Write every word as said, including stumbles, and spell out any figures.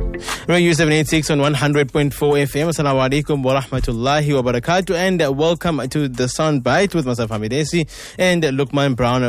Radio seven eighty-six on one hundred point four F M. Assalamu alaikum wa rahmatullahi wa barakatuh. And welcome to the Soundbite with myself, Hamidesi, and Lukman Brown.